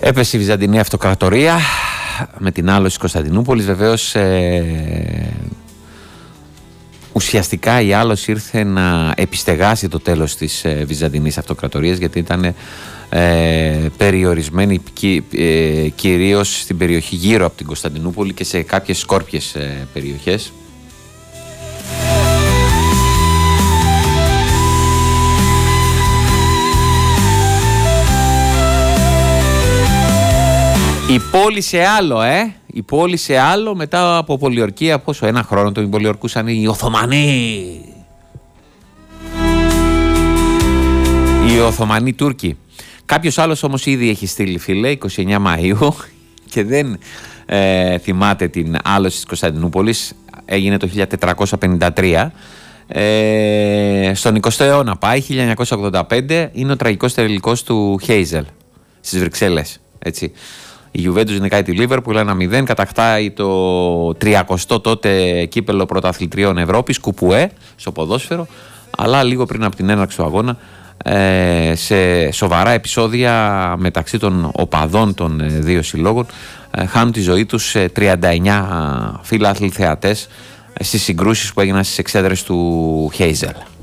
Έπεσε η Βυζαντινή Αυτοκρατορία με την άλωση της Κωνσταντινούπολης. Βεβαίως ουσιαστικά η άλωση ήρθε να επιστεγάσει το τέλος της Βυζαντινής Αυτοκρατορίας, γιατί ήταν περιορισμένη κυρίως στην περιοχή γύρω από την Κωνσταντινούπολη και σε κάποιες σκόρπιες περιοχές. Η πόλη σε άλλο, η πόλη σε άλλο μετά από πολιορκία. Πόσο, ένα χρόνο τον πολιορκούσαν οι Οθωμανοί. Οι Οθωμανοί Τούρκοι. Κάποιος άλλος όμως ήδη έχει στείλει, φίλε, 29 Μαΐου και δεν θυμάται την άλωση της Κωνσταντινούπολης. Έγινε το 1453. Στον 20ο αιώνα πάει, 1985, είναι ο τραγικός τελικός του Χέιζελ στις Βρυξέλλες, έτσι. Η Γιουβέντους νικάει τη Λίβερπουλ 1-0, κατακτάει το 30ο τότε κύπελο πρωταθλητριών Ευρώπης, κουπουέ, στο ποδόσφαιρο, αλλά λίγο πριν από την έναρξη του αγώνα, σε σοβαρά επεισόδια μεταξύ των οπαδών των δύο συλλόγων, χάνουν τη ζωή τους 39 φίλαθλοι θεατές στις συγκρούσεις που έγιναν στις εξέδρες του Χέιζελ.